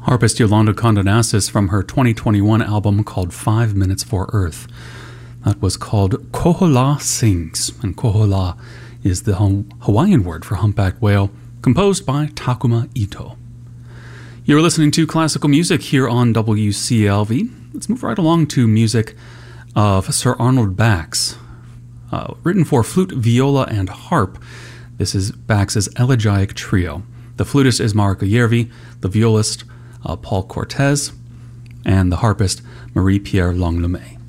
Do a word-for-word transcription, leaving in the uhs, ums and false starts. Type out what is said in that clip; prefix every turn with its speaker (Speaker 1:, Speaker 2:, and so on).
Speaker 1: Harpist Yolanda Condonasis from her twenty twenty-one album called Five Minutes for Earth. That was called Kohola Sings, and Kohola is the Hawaiian word for humpback whale, composed by Takuma Ito. You're listening to classical music here on W C L V. Let's move right along to music of Sir Arnold Bax, uh, written for flute, viola, and harp. This is Bax's Elegiac Trio. The flutist is Marco Järvi, the violist uh, Paul Cortez, and the harpist Marie-Pierre Langlomet.